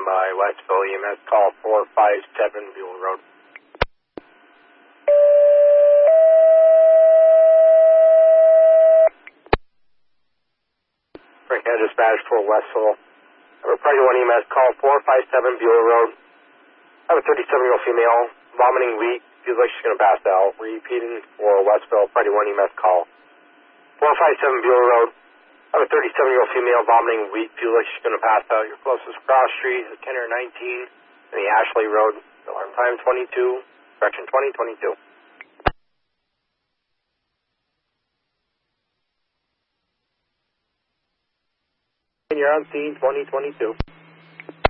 by Westville EMS, call 457 Buell Road. Franklin Dispatch for Westville. I have a Project 1 EMS, call 457 Buell Road. I have a 37-year-old female, vomiting weak, feels like she's going to pass out. Repeating for Westville, Project 1 EMS, call 457 Buell Road. I have a 37-year-old female, vomiting weak, feels like she's going to pass out. Your closest cross street is Kenner 19 and the Ashley Road. Alarm time 22, direction 2022. And you're on scene 2022.